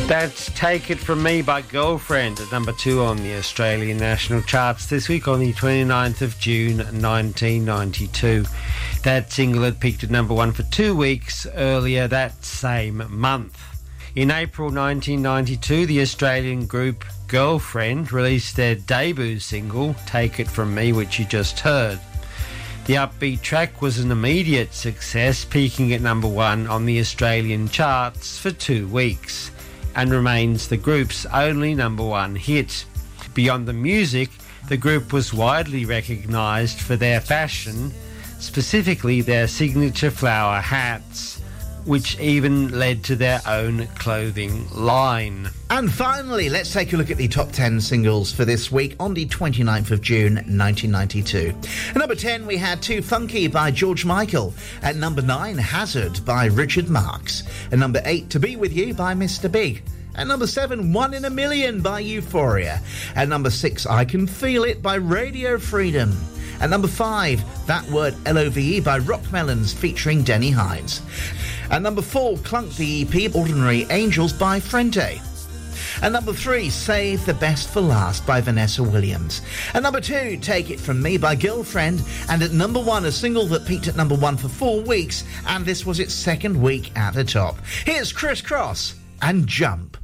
That's Take It From Me by Girlfriend at number 2 on the Australian national charts this week on the 29th of June 1992. That single had peaked at number 1 for 2 weeks earlier that same month. In April 1992, the Australian group Girlfriend released their debut single, Take It From Me, which you just heard. The upbeat track was an immediate success, peaking at number 1 on the Australian charts for 2 weeks, and remains the group's only number 1 hit. Beyond the music, the group was widely recognised for their fashion, specifically their signature flower hats, which even led to their own clothing line. And finally, let's take a look at the top 10 singles for this week on the 29th of June 1992. At number 10, we had Too Funky by George Michael. At number 9, Hazard by Richard Marx. At number 8, To Be With You by Mr. Big. At number 7, One in a Million by Euphoria. At number 6, I Can Feel It by Radio Freedom. At number 5, That Word Love by Rock Melons featuring Denny Hines. At number 4, Clunk the EP Ordinary Angels by Frente. At number 3, Save the Best for Last by Vanessa Williams. At number 2, Take It From Me by Girlfriend. And at number 1, a single that peaked at number 1 for 4 weeks, and this was its second week at the top. Here's Criss Cross and Jump.